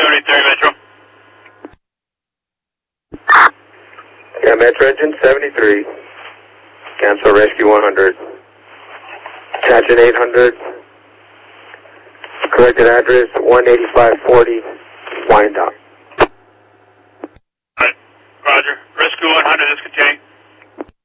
73 Metro. Yeah, Metro Engine 73. Cancel Rescue 100. Attachment 800. Corrected address 18540.